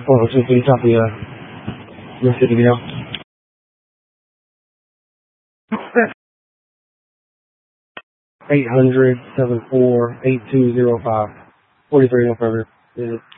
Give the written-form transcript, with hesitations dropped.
Hold on, just drop the Mississippi video. 800-74-8205. 43 no further.